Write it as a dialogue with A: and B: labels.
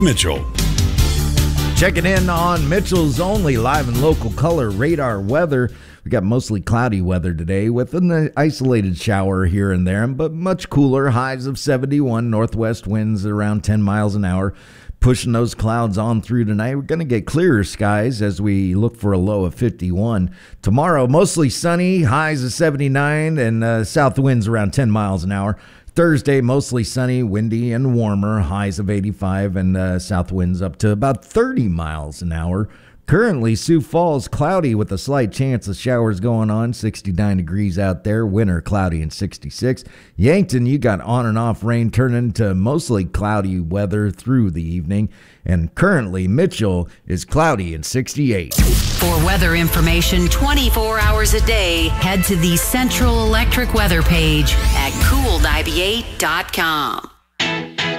A: Mitchell.
B: Checking in on Mitchell's only live and local color radar weather. We got mostly cloudy weather today with an isolated shower here and there, but much cooler. Highs of 71, northwest winds around 10 miles an hour. Pushing those clouds on through tonight. We're going to get clearer skies as we look for a low of 51. Tomorrow, mostly sunny, highs of 79, and south winds around 10 miles an hour. Thursday, mostly sunny, windy, and warmer, highs of 85, and south winds up to about 30 miles an hour. Currently, Sioux Falls, cloudy with a slight chance of showers going on, 69 degrees out there, winter cloudy and 66. Yankton, you got on and off rain turning to mostly cloudy weather through the evening. And currently, Mitchell is cloudy and 68.
C: For weather information 24 hours a day, head to the Central Electric weather page at CooledIB8.com.